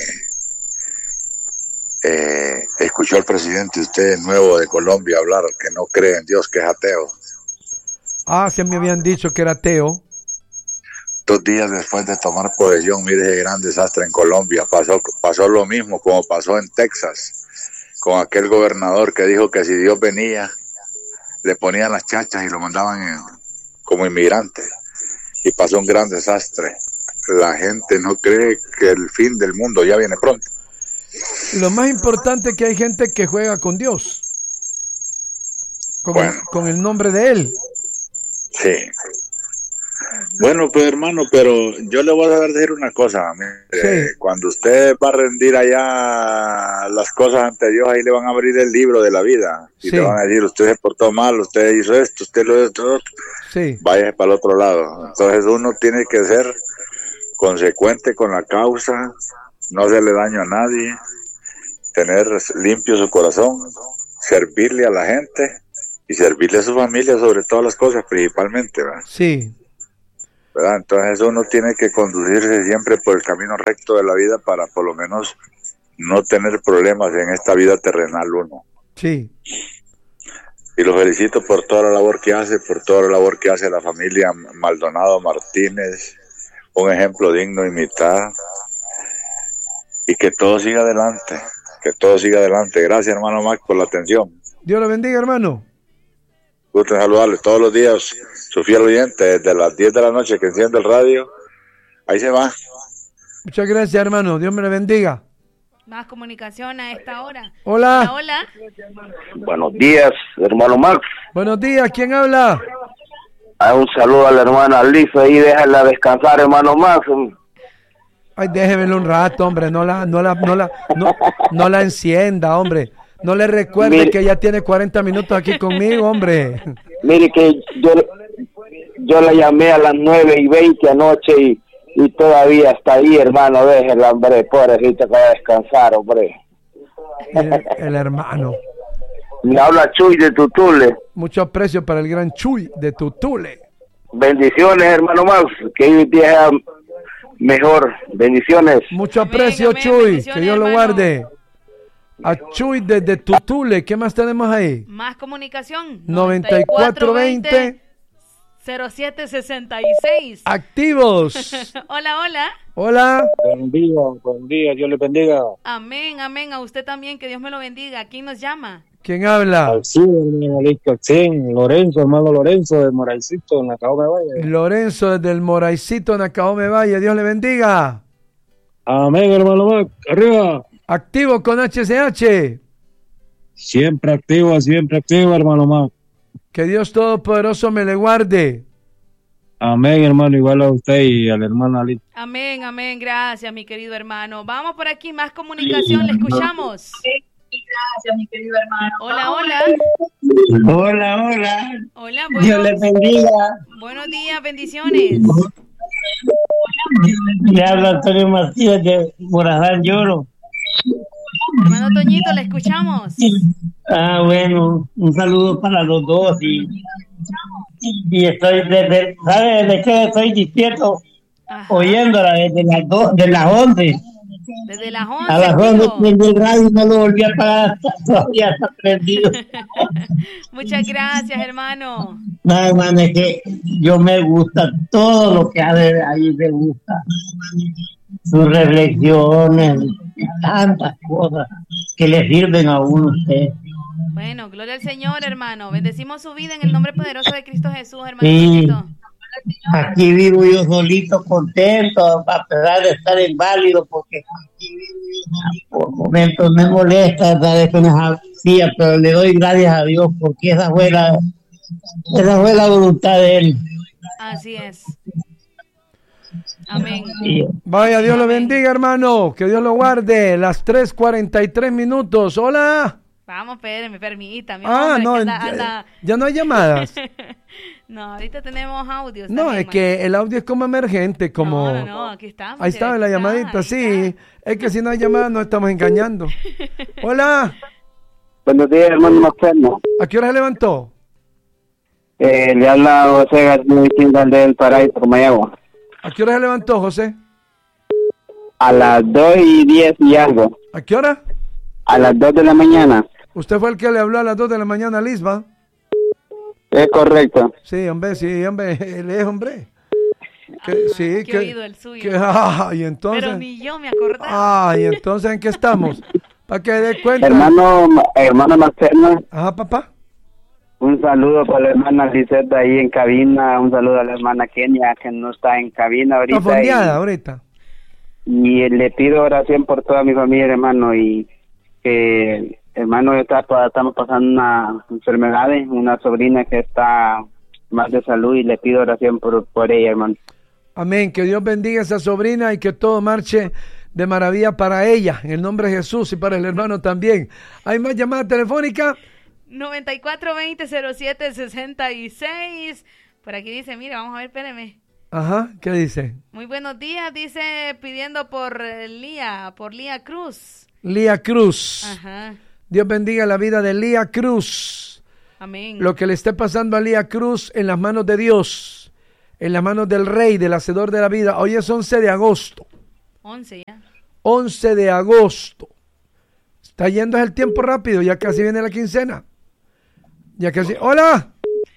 escuchó al presidente usted nuevo de Colombia hablar que no cree en Dios, que es ateo. se me habían dicho que era ateo. 2 días después de tomar posesión, mire ese gran desastre en Colombia. Pasó lo mismo como pasó en Texas, con aquel gobernador que dijo que si Dios venía, le ponían las chachas y lo mandaban como inmigrante. Y pasó un gran desastre. La gente no cree que el fin del mundo ya viene pronto. Lo más importante es que hay gente que juega con Dios. Con el nombre de Él. Sí. Bueno, pues hermano, pero yo le voy a decir una cosa. Sí. Cuando usted va a rendir allá las cosas ante Dios, ahí le van a abrir el libro de la vida. Y Sí. le van a decir, usted se portó mal, usted hizo esto, usted lo hizo todo. Sí. Váyase para el otro lado. Entonces uno tiene que ser consecuente con la causa, no hacerle daño a nadie, tener limpio su corazón, servirle a la gente y servirle a su familia sobre todas las cosas, principalmente, ¿verdad? Sí. ¿Verdad? Entonces uno tiene que conducirse siempre por el camino recto de la vida para por lo menos no tener problemas en esta vida terrenal uno. Sí. Y lo felicito por toda la labor que hace, por toda la labor que hace la familia Maldonado Martínez, un ejemplo digno de imitar, y que todo siga adelante, que todo siga adelante. Gracias, hermano Max, por la atención. Dios lo bendiga, hermano. Gusto en saludarles todos los días, su fiel oyente, desde las 10 de la noche que enciende el radio, ahí se va. Muchas gracias, hermano. Dios me le bendiga. Más comunicación a esta hora. Hola. Hola. Buenos días, hermano Max. Buenos días, ¿quién habla? Un saludo a la hermana Lisa y déjala descansar, hermano Max. Ay, déjemelo un rato, hombre, no la encienda, hombre. No le recuerde Mire, que ya tiene 40 minutos aquí conmigo, hombre. Mire que yo la llamé a las 9:20 anoche y todavía está ahí, hermano. Déjela, hombre, pobrecita, que vaya a descansar, hombre. El hermano. Me habla Chuy de Tutule. Mucho aprecio para el gran Chuy de Tutule. Bendiciones, hermano Max, que hoy día sea mejor. Bendiciones. Mucho Amén, aprecio, amén, Chuy, bendiciones, que Dios lo hermano. guarde. A Chuy desde Tutule, ¿qué más tenemos ahí? Más comunicación. 9420 0766. activos. Hola, hola. Hola. Buen día, Dios le bendiga. Amén, amén. A usted también, que Dios me lo bendiga. ¿Quién nos llama? ¿Quién habla? Sí, hermano Lorenzo, hermano Lorenzo de Moraicito, en la Caoba Valle. Lorenzo desde el Moraicito, Nacaome Valle. Dios le bendiga. Amén, hermano Mac, arriba. Activo con HCH. Siempre activo, hermano Mac. Que Dios Todopoderoso me le guarde. Amén, hermano, igual a usted y a la hermana Alicia. Amén, amén. Gracias, mi querido hermano. Vamos por aquí, más comunicación. Le escuchamos. Gracias, mi querido hermano. Hola, hola. Hola. Hola, Dios les bendiga. buenos días, bendiciones. Le habla Antonio Macías de Morazán Lloro. Hermano Toñito, le escuchamos. Bueno, un saludo para los dos y estoy ¿sabe de qué estoy despierto? Ajá. Oyéndola desde las 11. Desde las 11. A las 11 activo. prendí el radio y no lo volví a apagar, todavía está prendido. Muchas gracias, hermano. No, hermano, es que yo me gusta todo lo que hace ahí, me gusta. Sus reflexiones, tantas cosas que le sirven a uno a usted. Bueno, gloria al Señor, hermano. Bendecimos su vida en el nombre poderoso de Cristo Jesús, hermano. Sí. Toñito. Aquí vivo yo solito, contento, a pesar de estar inválido, porque por momentos me molesta estar en esa silla, pero le doy gracias a Dios, porque esa fue la voluntad de Él. Así es. Amén. Y Vaya, Dios lo Amén. bendiga, hermano. Que Dios lo guarde. Las 3:43 minutos. Hola. Vamos, permítame. No, anda. ya no hay llamadas. No, ahorita tenemos audios. No, también, es que el audio es como emergente, como... No, aquí estamos. Ahí está la aquí llamadita, ahí sí. está. Es que si no hay llamadas nos estamos engañando. Hola. Buenos días, hermano Maxeno. ¿A qué hora se levantó? Le habla José García del Paraíso, Mayagua. ¿A qué hora se levantó, José? A las 2:10 y algo. ¿A qué hora? A las 2 de la mañana. Usted fue el que le habló a las 2 de la mañana a Lisba. Es correcto. Sí, hombre, él es hombre. Qué oído el suyo. Y entonces... Pero ni yo me acordaba. Y entonces, ¿en qué estamos? Para que dé cuenta. Hermano Maxeno, Ajá, papá. un saludo para la hermana Lisette ahí en cabina. Un saludo a la hermana Kenia, que no está en cabina ahorita. Está fondeada ahorita. Y le pido oración por toda mi familia, hermano. Y que, hermano, estamos pasando una enfermedad, una sobrina que está mal de salud, y le pido oración por ella, hermano. Amén. Que Dios bendiga a esa sobrina y que todo marche de maravilla para ella, en el nombre de Jesús, y para el hermano también. ¿Hay más llamada telefónica? 9420-0766. Por aquí dice, mira, vamos a ver, espéreme. Ajá, ¿qué dice? Muy buenos días, dice, pidiendo por Lía Cruz. Lía Cruz. Ajá. Dios bendiga la vida de Lía Cruz. Amén. Lo que le esté pasando a Lía Cruz en las manos de Dios, en las manos del Rey, del Hacedor de la vida. Hoy es 11 de agosto. 11 ya. 11 de agosto. Está yendo el tiempo rápido, ya casi viene la quincena. Ya casi. ¡Hola!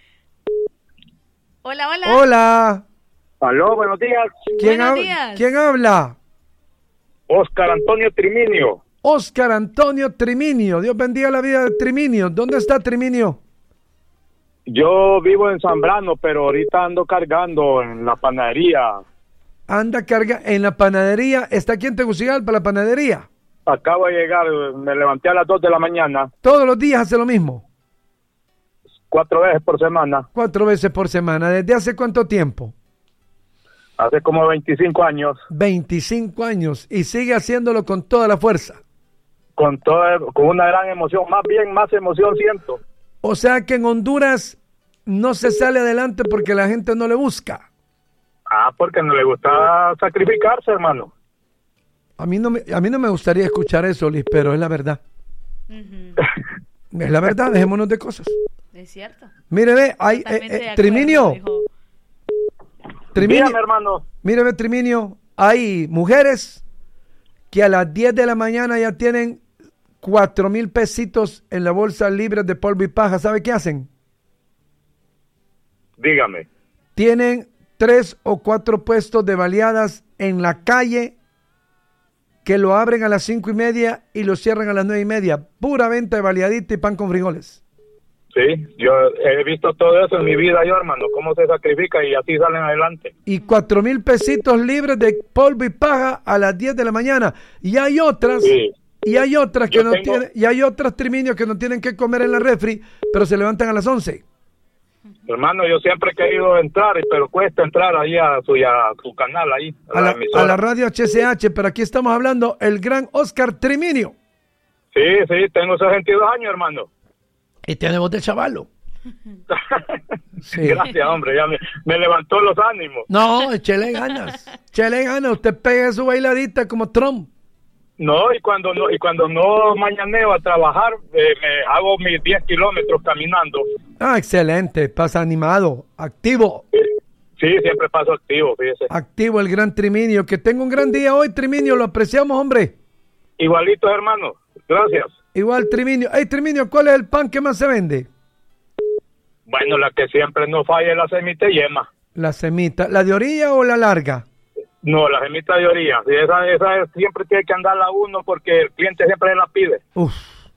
Hola, hola. ¡Hola! Aló, buenos días. Buenos días. ¿Quién habla? Oscar Antonio Triminio. Oscar Antonio Triminio. Dios bendiga la vida de Triminio. ¿Dónde está Triminio? Yo vivo en Zambrano, pero ahorita ando cargando en la panadería. Anda carga en la panadería. ¿Está aquí en Tegucigalpa la panadería? Acabo de llegar, me levanté a las 2 de la mañana, Todos los días hace lo mismo. 4 veces por semana, 4 veces por semana. ¿Desde hace cuánto tiempo? hace como 25 años, 25 años. Y sigue haciéndolo con toda la fuerza. con una gran emoción, más emoción siento. O sea que en Honduras no se sale adelante porque la gente no le busca. Porque no le gusta sacrificarse, hermano. A mí no me gustaría escuchar eso, Liz, pero es la verdad. Es la verdad, dejémonos de cosas. Es cierto. Mire, ve, hay Totalmente de acuerdo, Triminio. Dígame, hermano. Mire, ve, Triminio, hay mujeres que a las 10 de la mañana ya tienen 4,000 pesitos en la bolsa libres de polvo y paja. ¿Sabe qué hacen? Dígame. Tienen 3 o 4 puestos de baleadas en la calle que lo abren a las 5:30 y lo cierran a las 9:30. Pura venta de baleadita y pan con frijoles. Sí, yo he visto todo eso en mi vida, yo, hermano, cómo se sacrifica y así salen adelante. Y 4,000 pesitos libres de polvo y paja a las 10 de la mañana. Y hay otras, Sí. y hay otras que Yo no tengo- tienen, y hay otras, Triminio, que no tienen que comer en la refri, pero se levantan a las 11. Hermano, yo siempre he querido entrar, pero cuesta entrar ahí a su canal, ahí, a A la radio HCH, pero aquí estamos hablando el gran Oscar Triminio. Sí, tengo 62 años, hermano. Y tiene voz de chavalo. Sí. Gracias, hombre, ya me levantó los ánimos. No, échele ganas. Échele ganas. Usted pega su bailadita como Trump. No, y cuando no mañaneo a trabajar, me hago mis 10 kilómetros caminando. Ah, excelente. Pasa animado, activo. Sí, siempre paso activo, fíjese. Activo el gran Triminio. Que tenga un gran día hoy, Triminio. Lo apreciamos, hombre. Igualito, hermano. Gracias. Igual, Triminio. Hey, Triminio, ¿cuál es el pan que más se vende? Bueno, la que siempre no falla es la semita y yema. La semita. ¿La de orilla o la larga? No, la semita de orilla. Sí, esa siempre tiene que andarla uno porque el cliente siempre la pide. Uf.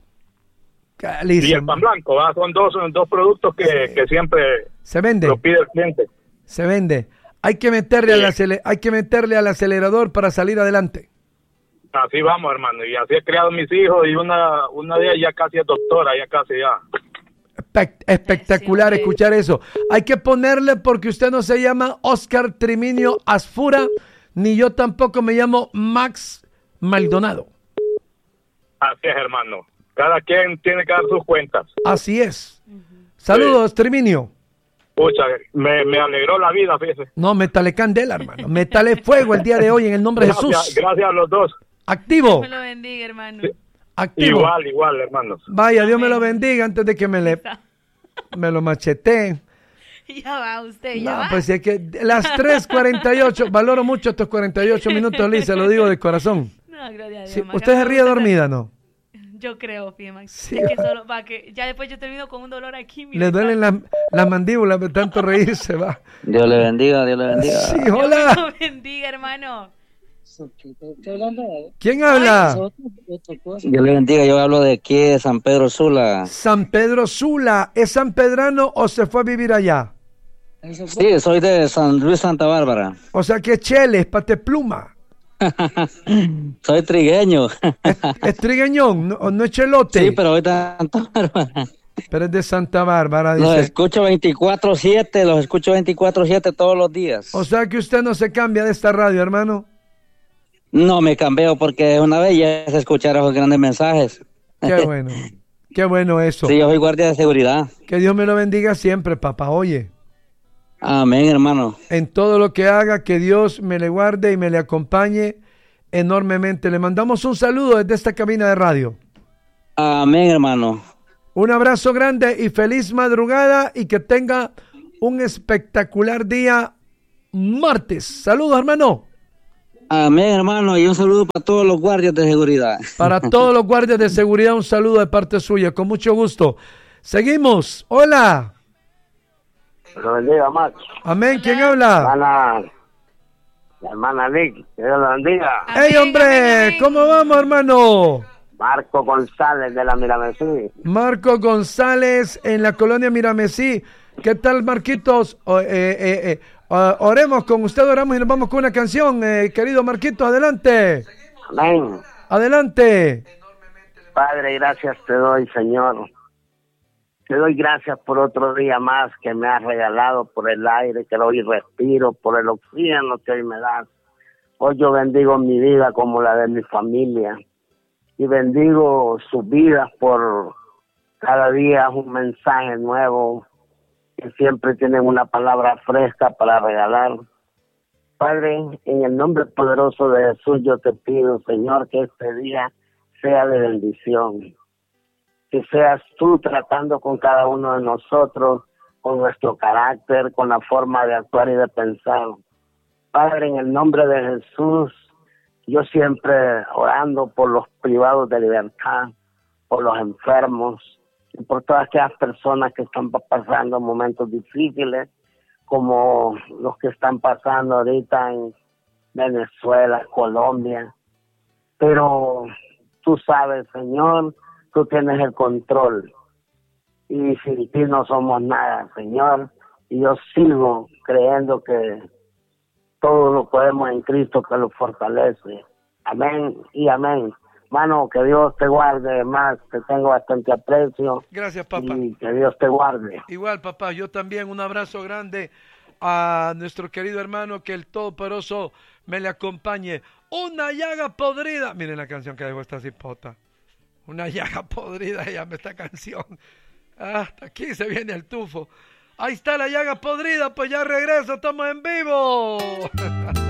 Y el Calísimo. pan blanco, ¿va? Son dos productos que siempre Se vende. lo pide el cliente. Se vende. Hay que meterle, hay que meterle al acelerador para salir adelante. Así vamos, hermano. Y así he criado mis hijos y una de ellas ya casi es doctora, ya casi ya. Espectacular Sí, hombre. escuchar eso. Hay que ponerle porque usted no se llama Oscar Triminio Asfura, ni yo tampoco me llamo Max Maldonado. Así es, hermano. Cada quien tiene que dar sus cuentas. Así es. Saludos, Triminio. Pucha, me alegró la vida, fíjese. No, métale candela, hermano. Métale fuego el día de hoy en el nombre de Jesús. Gracias a los dos. Activo. Dios me lo bendiga, hermano. Activo. Igual, hermanos. Vaya, Dios me lo bendiga antes de que me lo machetee. Ya va usted, ya No, va. pues es que las 3:48, valoro mucho estos 48 minutos, Liz, se lo digo de corazón. No, gracias a Dios. Sí, Max. ¿usted se ríe dormida, no? Yo creo, fíjate, Max. Sí, Es que va. solo para que ya después yo termino con un dolor aquí. mira, Le duelen las mandíbulas de tanto reírse, va. Dios le bendiga, Dios le bendiga. Sí, Dios me hola. lo bendiga, hermano. ¿Quién habla? Dios le bendiga, yo hablo de aquí de San Pedro Sula. San Pedro Sula. ¿Es sanpedrano o se fue a vivir allá? Sí, soy de San Luis Santa Bárbara. O sea que Cheles, Patepluma. Soy trigueño. Es trigueñón, no es chelote. Sí, pero hoy Santa Bárbara. Pero es de Santa Bárbara, Los dice. escucho 24/7 todos los días. O sea que usted no se cambia de esta radio, hermano. No me cambio porque una vez ya se escucharon los grandes mensajes. Qué bueno. Qué bueno eso. Sí, yo soy guardia de seguridad. Que Dios me lo bendiga siempre, papá. Oye, Amén, hermano. en todo lo que haga, que Dios me le guarde y me le acompañe enormemente. Le mandamos un saludo desde esta cabina de radio. Amén, hermano. Un abrazo grande y feliz madrugada y que tenga un espectacular día martes. Saludos, hermano. Amén, hermano, y un saludo para todos los guardias de seguridad. Para todos los guardias de seguridad, un saludo de parte suya, con mucho gusto. Seguimos. Hola. Lo bendiga, Max. Amén. ¿Quién habla? La hermana Lick. Que Dios lo bendiga. ¡Hey, hombre! ¿Cómo vamos, hermano? Marco González de la Miramesí. Marco González en la colonia Miramesí. ¿Qué tal, Marquitos? Oremos con usted, oramos y nos vamos con una canción. Querido Marquitos, adelante. Amén. Adelante. Padre, gracias te doy, Señor. Te doy gracias por otro día más que me has regalado, por el aire que hoy respiro, por el oxígeno que hoy me das. Hoy yo bendigo mi vida como la de mi familia y bendigo sus vidas por cada día un mensaje nuevo, que siempre tienen una palabra fresca para regalar. Padre, en el nombre poderoso de Jesús yo te pido, Señor, que este día sea de bendición. Que seas tú tratando con cada uno de nosotros, con nuestro carácter, con la forma de actuar y de pensar. Padre, en el nombre de Jesús, yo siempre orando por los privados de libertad, por los enfermos, y por todas aquellas personas que están pasando momentos difíciles, como los que están pasando ahorita en Venezuela, Colombia. Pero tú sabes, Señor, tú tienes el control. Y sin ti no somos nada, Señor. Y yo sigo creyendo que todo lo podemos en Cristo que lo fortalece. Amén y amén. Mano, que Dios te guarde más, te tengo bastante aprecio. Gracias, papá. Y que Dios te guarde. Igual, papá, yo también un abrazo grande a nuestro querido hermano, que el Todopoderoso me le acompañe. Una llaga podrida. Miren la canción que dejó esta cipota. Una llaga podrida, llama esta canción. Hasta aquí se viene el tufo. Ahí está la llaga podrida, pues ya regreso, estamos en vivo.